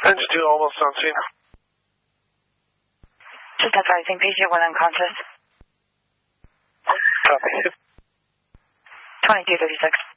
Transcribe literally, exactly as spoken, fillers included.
Engine two almost on scene. Just advising, patient one unconscious. Copy. twenty-two thirty-six.